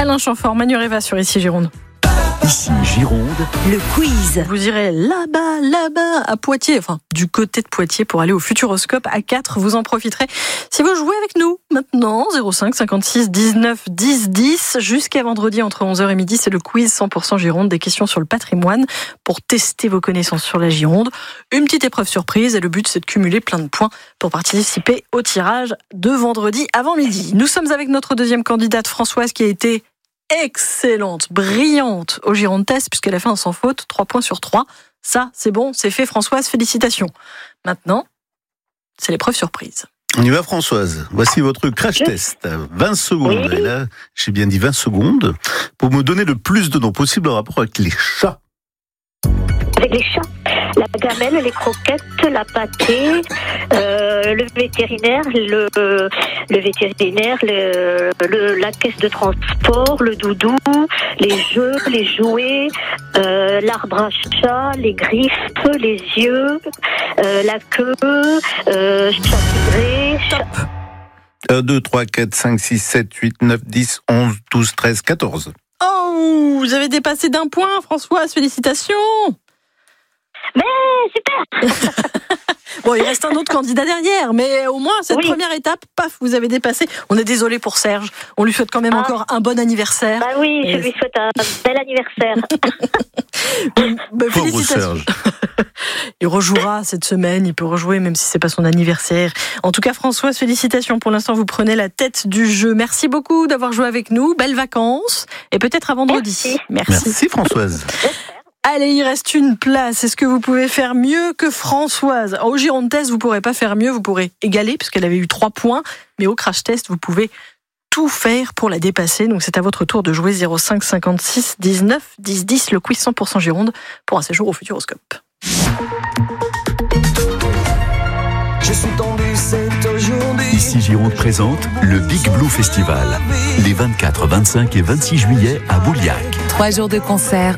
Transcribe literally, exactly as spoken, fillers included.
Alain Chamfort, Manu Reva sur Ici Gironde. Ici Gironde, le quiz. Vous irez là-bas, là-bas, à Poitiers, enfin du côté de Poitiers pour aller au Futuroscope à quatre. Vous en profiterez si vous jouez avec nous maintenant. zéro cinq cinquante-six dix-neuf dix dix jusqu'à vendredi entre onze heures et midi. C'est le quiz cent pour cent Gironde, des questions sur le patrimoine pour tester vos connaissances sur la Gironde. Une petite épreuve surprise et le but c'est de cumuler plein de points pour participer au tirage de vendredi avant midi. Nous sommes avec notre deuxième candidate Françoise qui a été excellente, brillante au Gironde Test puisqu'elle a fait un sans faute, trois points sur trois. Ça, c'est bon, c'est fait Françoise, félicitations. Maintenant, c'est l'épreuve surprise. On y va Françoise, voici votre crash test. vingt secondes, Oui. et là, j'ai bien dit vingt secondes, pour me donner le plus de noms possible en rapport avec les chats. Avec les chats, la gamelle, les croquettes, la pâtée, euh, le vétérinaire, le, le vétérinaire, le, le, la caisse de transport, le doudou, les jeux, les jouets, euh, l'arbre à chat, les griffes, les yeux, euh, la queue, euh, chat tigré, chat... un, deux, trois, quatre, cinq, six, sept, huit, neuf, dix, onze, douze, treize, quatorze. Oh, vous avez dépassé d'un point, Françoise, félicitations. Mais super. Bon, il reste un autre candidat derrière, mais au moins, cette Oui. première étape, paf, vous avez dépassé. On est désolé pour Serge. On lui souhaite quand même Ah. encore un bon anniversaire. Bah oui, je Et- lui souhaite un bel anniversaire. Bah, Pauvre félicitations. Serge. Il rejouera cette semaine, il peut rejouer même si c'est pas son anniversaire. En tout cas, Françoise, félicitations. Pour l'instant, vous prenez la tête du jeu. Merci beaucoup d'avoir joué avec nous. Belles vacances et peut-être à vendredi. Merci. Merci Françoise. Allez, il reste une place. Est-ce que vous pouvez faire mieux que Françoise ? Au Gironde Test, vous pourrez pas faire mieux, vous pourrez égaler puisqu'elle avait eu trois points. Mais au Crash Test, vous pouvez tout faire pour la dépasser. Donc c'est à votre tour de jouer zéro cinq cinquante-six dix-neuf dix dix, le quiz cent pour cent Gironde pour un séjour au Futuroscope. Je suis tendu, c'est aujourd'hui. Ici Gironde présente le Big Blue Festival. Les vingt-quatre, vingt-cinq et vingt-six juillet à Bouliac. Trois jours de concert